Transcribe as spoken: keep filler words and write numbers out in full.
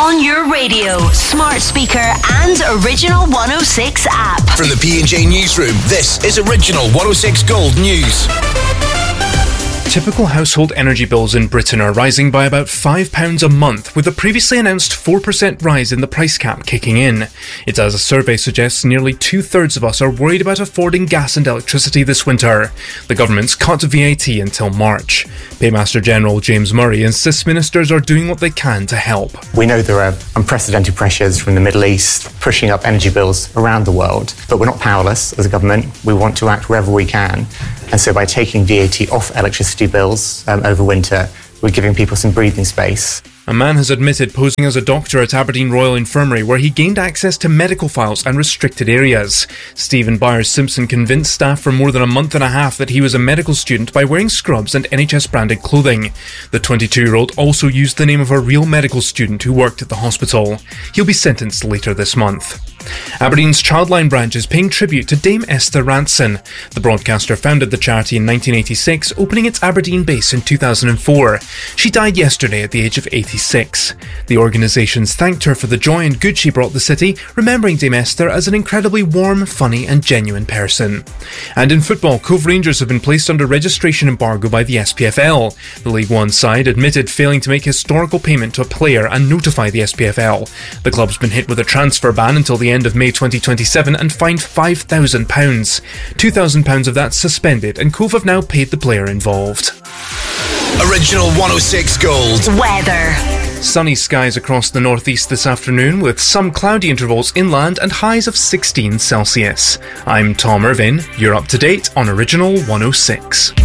On your radio, smart speaker and Original one oh six app. From the P and J Newsroom, this is Original one oh six Gold News. Typical household energy bills in Britain are rising by about five pounds a month, with the previously announced four percent rise in the price cap kicking in. It's as a survey suggests nearly two-thirds of us are worried about affording gas and electricity this winter. The government's cut V A T until March. Paymaster General James Murray insists ministers are doing what they can to help. We know there are unprecedented pressures from the Middle East pushing up energy bills around the world, but we're not powerless as a government. We want to act wherever we can. And so by taking V A T off electricity bills um, over winter, we're giving people some breathing space. A man has admitted posing as a doctor at Aberdeen Royal Infirmary, where he gained access to medical files and restricted areas. Stephen Byers-Simpson convinced staff for more than a month and a half that he was a medical student by wearing scrubs and N H S-branded clothing. The twenty-two-year-old also used the name of a real medical student who worked at the hospital. He'll be sentenced later this month. Aberdeen's Childline branch is paying tribute to Dame Esther Ranson. The broadcaster founded the charity in nineteen eighty-six, opening its Aberdeen base in two thousand four. She died yesterday at the age of eighty-six. The organisations thanked her for the joy and good she brought the city, remembering Dame Esther as an incredibly warm, funny and genuine person. And in football, Cove Rangers have been placed under registration embargo by the S P F L. The League One side admitted failing to make historical payment to a player and notify the S P F L. The club's been hit with a transfer ban until the end of May twenty twenty-seven and fined five thousand pounds. two thousand pounds of that suspended, and Cove have now paid the player involved. Original one oh six Gold. Weather. Sunny skies across the northeast this afternoon, with some cloudy intervals inland and highs of sixteen Celsius. I'm Tom Irvin. You're up to date on Original one oh six.